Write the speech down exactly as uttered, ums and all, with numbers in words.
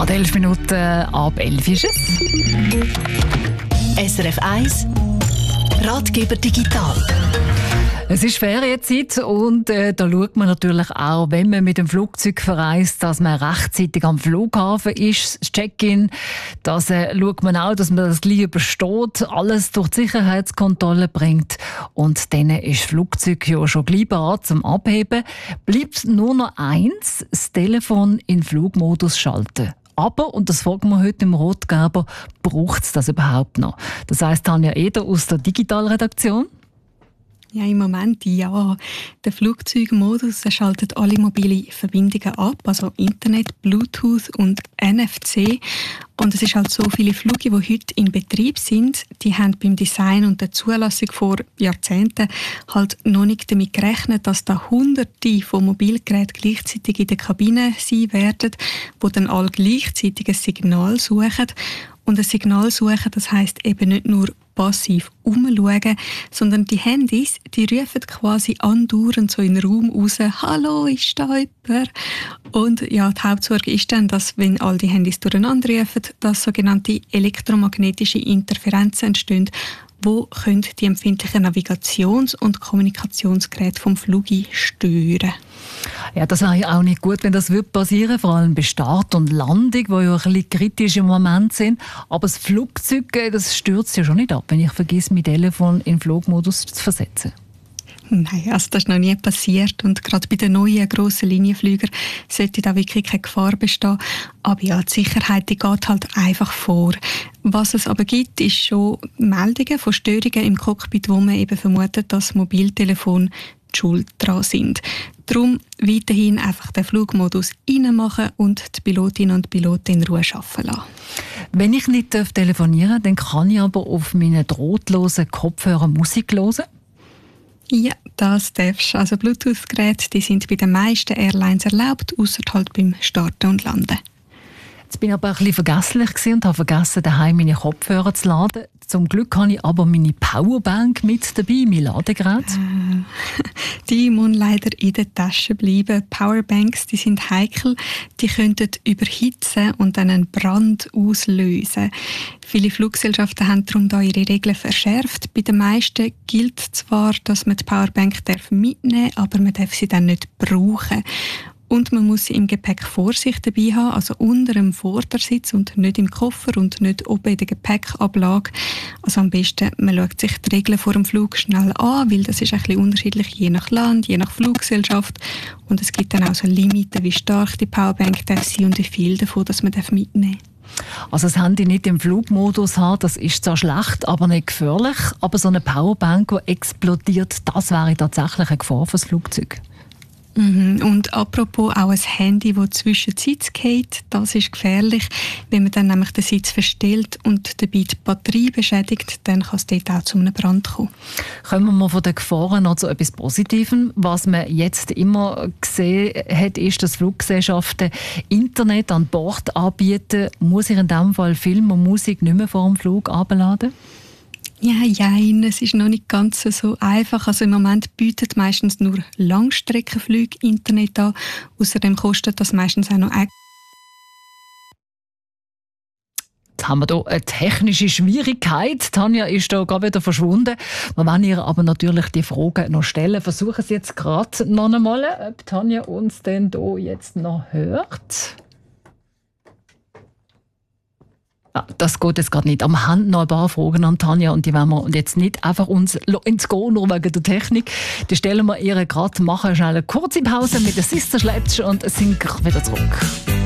Gerade elf Minuten ab elf ist es. S R F eins Ratgeber Digital. Es ist Ferienzeit und äh, da schaut man natürlich auch, wenn man mit dem Flugzeug verreist, dass man rechtzeitig am Flughafen ist, das Check-in. Das äh, schaut man auch, dass man das gleich übersteht, alles durch die Sicherheitskontrolle bringt und dann ist das Flugzeug ja schon gleich bereit zum Abheben. Bleibt nur noch eins, das Telefon in Flugmodus schalten. Aber, und das fragt man heute im Rotgeber, braucht es das überhaupt noch? Das heisst, Tanja Eder aus der Digitalredaktion. Ja, im Moment ja. Der Flugzeugmodus schaltet alle mobile Verbindungen ab, also Internet, Bluetooth und N F C. Und es ist halt so, viele Flüge, die heute in Betrieb sind, die haben beim Design und der Zulassung vor Jahrzehnten halt noch nicht damit gerechnet, dass da Hunderte von Mobilgeräten gleichzeitig in der Kabine sein werden, die dann alle gleichzeitig ein Signal suchen. Und ein Signal suchen, das heisst eben nicht nur passiv umschauen, sondern die Handys, die rufen quasi andauernd so in den Raum raus, «Hallo, ist da jemand?» Und ja, die Hauptsorge ist dann, dass, wenn all die Handys durcheinander rufen, dass sogenannte elektromagnetische Interferenzen entstehen, wo können die empfindlichen Navigations- und Kommunikationsgeräte vom Flug stören. Ja, das wäre ja auch nicht gut, wenn das passieren würde, vor allem bei Start und Landung, die ja ein bisschen kritisch im Moment sind. Aber das Flugzeug, das stürzt ja schon nicht ab, wenn ich vergesse, mein Telefon in Flugmodus zu versetzen. Nein, also das ist noch nie passiert und gerade bei den neuen grossen Linienflügern sollte da wirklich keine Gefahr bestehen. Aber ja, die Sicherheit, die geht halt einfach vor. Was es aber gibt, ist schon Meldungen von Störungen im Cockpit, wo man eben vermutet, dass Mobiltelefone die Schuld daran sind. Darum weiterhin einfach den Flugmodus reinmachen und die Pilotinnen und Piloten in Ruhe arbeiten lassen. Wenn ich nicht telefonieren darf, dann kann ich aber auf meinen drahtlosen Kopfhörer Musik hören. Ja, das darfst du. Also Bluetooth-Geräte, die sind bei den meisten Airlines erlaubt, ausser halt beim Starten und Landen. Jetzt bin ich aber ein bisschen vergesslich und habe vergessen, daheim meine Kopfhörer zu laden. Zum Glück habe ich aber meine Powerbank mit dabei, mein Ladegerät. Äh, die muss leider in der Tasche bleiben. Powerbanks, die sind heikel. Die könnten überhitzen und dann einen Brand auslösen. Viele Fluggesellschaften haben darum da ihre Regeln verschärft. Bei den meisten gilt zwar, dass man die Powerbank mitnehmen darf, aber man darf sie dann nicht brauchen. Und man muss sie im Gepäck vor sich dabei haben, also unter dem Vordersitz und nicht im Koffer und nicht oben in der Gepäckablage. Also am besten, man schaut sich die Regeln vor dem Flug schnell an, weil das ist ein bisschen unterschiedlich, je nach Land, je nach Fluggesellschaft. Und es gibt dann auch so Limiten, wie stark die Powerbank darf sein und wie viel davon, dass man mitnehmen darf. Also das Handy nicht im Flugmodus haben, das ist zwar schlecht, aber nicht gefährlich. Aber so eine Powerbank, die explodiert, das wäre tatsächlich eine Gefahr für das Flugzeug. Mhm. Und apropos auch ein Handy, das zwischen die Sitze geht, das ist gefährlich. Wenn man dann nämlich den Sitz verstellt und dabei die Batterie beschädigt, dann kann es dort auch zu einem Brand kommen. Kommen wir von den Gefahren noch zu etwas Positivem. Was man jetzt immer gesehen hat, ist, dass Fluggesellschaften Internet an Bord anbieten. Muss ich in diesem Fall Film und Musik nicht mehr vor dem Flug abladen? Ja, jein, es ist noch nicht ganz so einfach. Also im Moment bietet meistens nur Langstreckenflüge Internet an. Außerdem kostet das meistens auch noch extra. Jetzt haben wir hier eine technische Schwierigkeit. Tanja ist hier gerade wieder verschwunden. Wir wollen ihr aber natürlich die Fragen noch stellen. Versuchen Sie jetzt gerade noch einmal, ob Tanja uns denn hier jetzt noch hört. Ja, das geht jetzt gerade nicht. Aber wir haben noch ein paar Fragen an Tanja und die wollen wir jetzt nicht einfach uns ins Gehen, nur wegen der Technik. Die stellen wir ihr gerade, machen schnell eine kurze Pause mit der Sister Schlepptsch und sind gleich wieder zurück.